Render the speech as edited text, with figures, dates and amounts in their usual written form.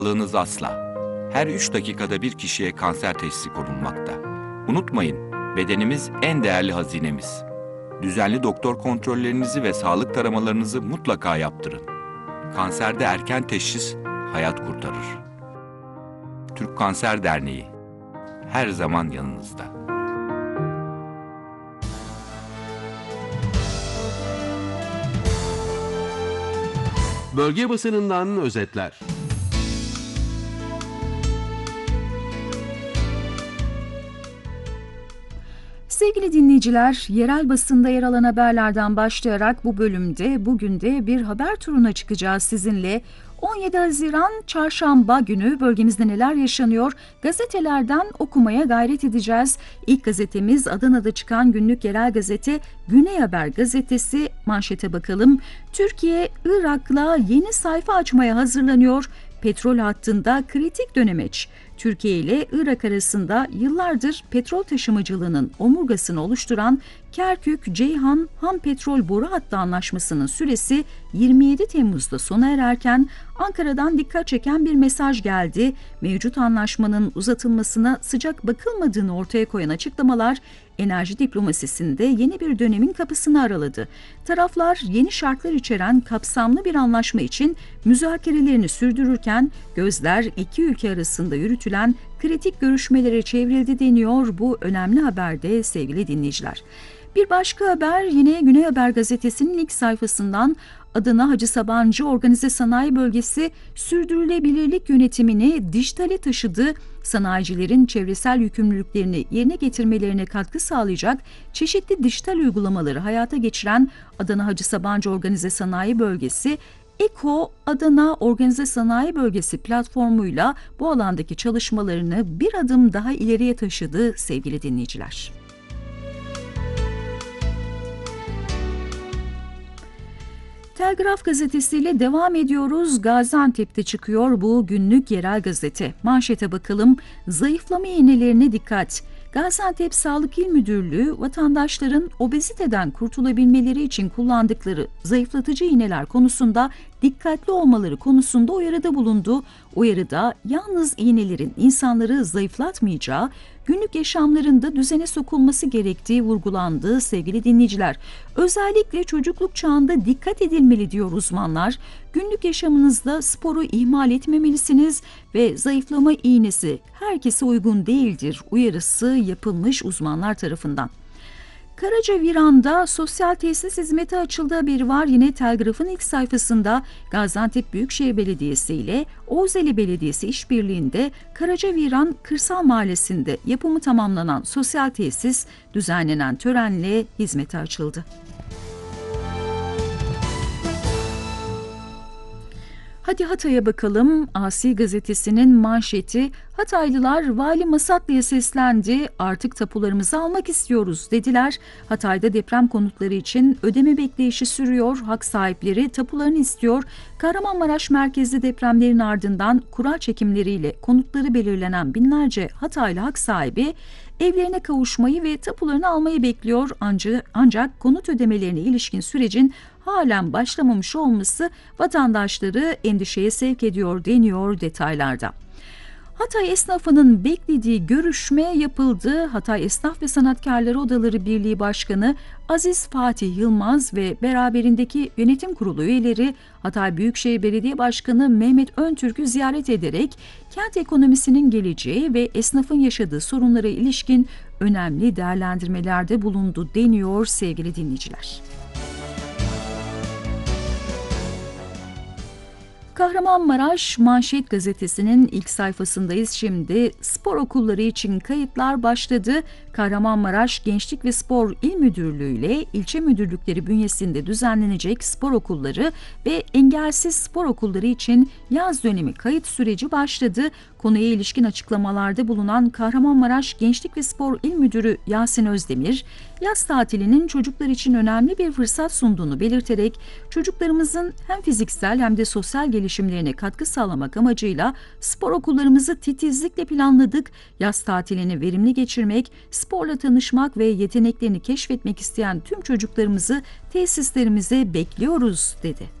Sağlığınız asla. Her 3 dakikada bir kişiye kanser teşhisi konulmakta. Unutmayın, bedenimiz en değerli hazinemiz. Düzenli doktor kontrollerinizi ve sağlık taramalarınızı mutlaka yaptırın. Kanserde erken teşhis hayat kurtarır. Türk Kanser Derneği her zaman yanınızda. Bölge basınından özetler. Sevgili dinleyiciler, yerel basında yer alan haberlerden başlayarak bu bölümde bugün de bir haber turuna çıkacağız sizinle. 17 Haziran Çarşamba günü bölgemizde neler yaşanıyor? Gazetelerden okumaya gayret edeceğiz. İlk gazetemiz Adana'da çıkan günlük yerel gazete Güney Haber gazetesi. Manşete bakalım. Türkiye, Irak'la yeni sayfa açmaya hazırlanıyor. Petrol hattında kritik dönemeç. Türkiye ile Irak arasında yıllardır petrol taşımacılığının omurgasını oluşturan Kerkük-Ceyhan ham petrol boru hattı anlaşmasının süresi 27 Temmuz'da sona ererken Ankara'dan dikkat çeken bir mesaj geldi. Mevcut anlaşmanın uzatılmasına sıcak bakılmadığını ortaya koyan açıklamalar enerji diplomasisinde yeni bir dönemin kapısını araladı. Taraflar yeni şartlar içeren kapsamlı bir anlaşma için müzakerelerini sürdürürken gözler iki ülke arasında yürütülen kritik görüşmelere çevrildi deniyor bu önemli haberde sevgili dinleyiciler. Bir başka haber yine Güney Haber gazetesinin ilk sayfasından. Adana Hacı Sabancı Organize Sanayi Bölgesi sürdürülebilirlik yönetimini dijitale taşıdı. Sanayicilerin çevresel yükümlülüklerini yerine getirmelerine katkı sağlayacak çeşitli dijital uygulamaları hayata geçiren Adana Hacı Sabancı Organize Sanayi Bölgesi, Eko Adana Organize Sanayi Bölgesi platformuyla bu alandaki çalışmalarını bir adım daha ileriye taşıdı sevgili dinleyiciler. Telgraf gazetesiyle devam ediyoruz. Gaziantep'te çıkıyor bu günlük yerel gazete. Manşete bakalım. Zayıflama iğnelerine dikkat. Gaziantep Sağlık İl Müdürlüğü vatandaşların obeziteden kurtulabilmeleri için kullandıkları zayıflatıcı iğneler konusunda dikkatli olmaları konusunda uyarıda bulundu. Uyarıda yalnız iğnelerin insanları zayıflatmayacağı, günlük yaşamlarında düzene sokulması gerektiği vurgulandı sevgili dinleyiciler. Özellikle çocukluk çağında dikkat edilmeli diyor uzmanlar. Günlük yaşamınızda sporu ihmal etmemelisiniz ve zayıflama iğnesi herkese uygun değildir uyarısı yapılmış uzmanlar tarafından. Karacaviran'da sosyal tesis hizmeti açıldığı haberi var. Yine Telgraf'ın ilk sayfasında Gaziantep Büyükşehir Belediyesi ile Oğuzeli Belediyesi işbirliğinde Karacaviran Kırsal Mahallesi'nde yapımı tamamlanan sosyal tesis düzenlenen törenle hizmete açıldı. Hadi Hatay'a bakalım. Asi gazetesinin manşeti, Hataylılar Vali Masatlı'ya seslendi. Artık tapularımızı almak istiyoruz dediler. Hatay'da deprem konutları için ödeme bekleyişi sürüyor. Hak sahipleri tapularını istiyor. Kahramanmaraş merkezli depremlerin ardından kura çekimleriyle konutları belirlenen binlerce Hataylı hak sahibi evlerine kavuşmayı ve tapularını almayı bekliyor. Ancak konut ödemelerine ilişkin sürecin halen başlamamış olması vatandaşları endişeye sevk ediyor deniyor detaylarda. Hatay esnafının beklediği görüşme yapıldı. Hatay Esnaf ve Sanatkarları Odaları Birliği Başkanı Aziz Fatih Yılmaz ve beraberindeki yönetim kurulu üyeleri Hatay Büyükşehir Belediye Başkanı Mehmet Öntürk'ü ziyaret ederek kent ekonomisinin geleceği ve esnafın yaşadığı sorunlara ilişkin önemli değerlendirmelerde bulundu deniyor sevgili dinleyiciler. Kahramanmaraş Manşet gazetesinin ilk sayfasındayız şimdi. Spor okulları için kayıtlar başladı. Kahramanmaraş Gençlik ve Spor İl Müdürlüğü ile ilçe müdürlükleri bünyesinde düzenlenecek spor okulları ve engelsiz spor okulları için yaz dönemi kayıt süreci başladı. Konuya ilişkin açıklamalarda bulunan Kahramanmaraş Gençlik ve Spor İl Müdürü Yasin Özdemir, yaz tatilinin çocuklar için önemli bir fırsat sunduğunu belirterek çocuklarımızın hem fiziksel hem de sosyal gelişimlerine katkı sağlamak amacıyla spor okullarımızı titizlikle planladık. Yaz tatilini verimli geçirmek, sporla tanışmak ve yeteneklerini keşfetmek isteyen tüm çocuklarımızı tesislerimize bekliyoruz dedi.